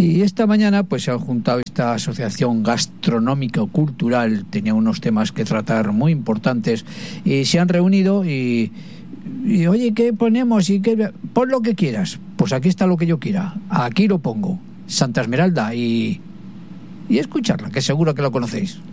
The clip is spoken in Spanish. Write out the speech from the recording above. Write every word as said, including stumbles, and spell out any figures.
Y esta mañana pues se han juntado esta asociación gastronómico-cultural, tenía unos temas que tratar muy importantes y se han reunido y, y oye, ¿qué ponemos? Y qué, pon lo que quieras. Pues aquí está lo que yo quiera, aquí lo pongo, Santa Esmeralda, y, y escucharla, que seguro que lo conocéis.